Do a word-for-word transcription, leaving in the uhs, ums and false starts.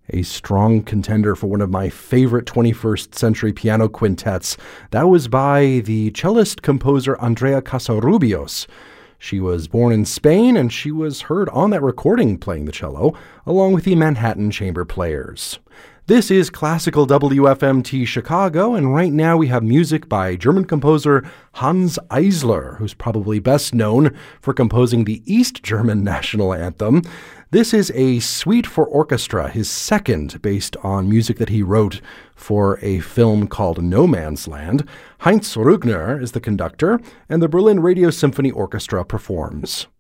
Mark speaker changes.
Speaker 1: a strong contender for one of my favorite twenty-first century piano quintets. That was by the cellist-composer Andrea Casarubios. She was born in Spain, and she was heard on that recording playing the cello, along with the Manhattan Chamber Players. This is Classical W F M T Chicago, and right now we have music by German composer Hans Eisler, who's probably best known for composing the East German national anthem. This is a suite for orchestra, his second, based on music that he wrote for a film called No Man's Land. Heinz Rügner is the conductor, and the Berlin Radio Symphony Orchestra performs.